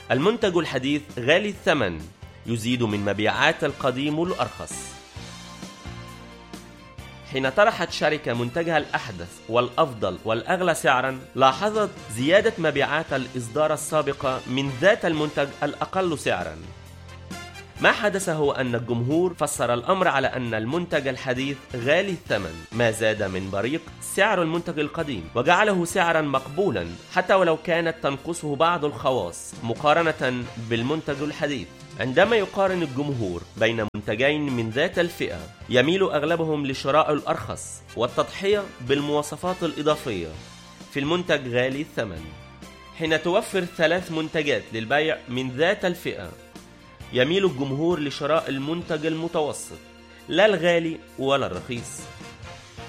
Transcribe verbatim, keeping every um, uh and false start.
المنتج الحديث غالي الثمن يزيد من مبيعات القديم الأرخص. حين طرحت شركة منتجها الأحدث والأفضل والأغلى سعراً، لاحظت زيادة مبيعات الإصدار السابقة من ذات المنتج الأقل سعراً. ما حدث هو أن الجمهور فسر الأمر على أن المنتج الحديث غالي الثمن، ما زاد من بريق سعر المنتج القديم وجعله سعراً مقبولاً حتى ولو كانت تنقصه بعض الخواص مقارنة بالمنتج الحديث. عندما يقارن الجمهور بين منتجين من ذات الفئة، يميل أغلبهم لشراء الأرخص والتضحية بالمواصفات الإضافية في المنتج غالي الثمن. حين توفر ثلاث منتجات للبيع من ذات الفئة، يميل الجمهور لشراء المنتج المتوسط، لا الغالي ولا الرخيص.